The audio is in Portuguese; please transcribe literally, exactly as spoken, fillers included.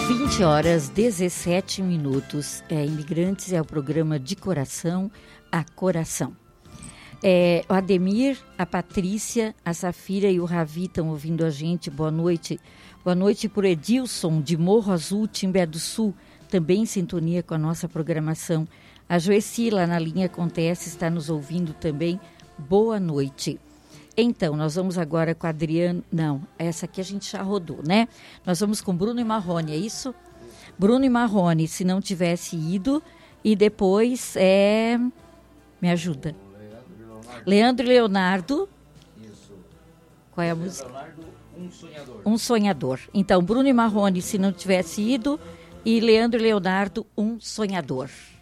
vinte horas, dezessete minutos. É, Imigrantes é o programa de coração a coração. É, o Ademir, a Patrícia, a Safira e o Ravi estão ouvindo a gente. Boa noite. Boa noite por Edilson, de Morro Azul, Timbé do Sul, também em sintonia com a nossa programação. A Joeci, lá na linha Acontece, está nos ouvindo também. Boa noite. Então, nós vamos agora com a Adriana. Não, essa aqui a gente já rodou, né? Nós vamos com Bruno e Marrone, é isso? Bruno e Marrone, se não tivesse ido. E depois é... Me ajuda. Leandro e Leonardo. Isso. Qual é a música? Leonardo, um sonhador. Um sonhador. Então, Bruno e Marrone, se não tivesse ido. E Leandro e Leonardo, um sonhador.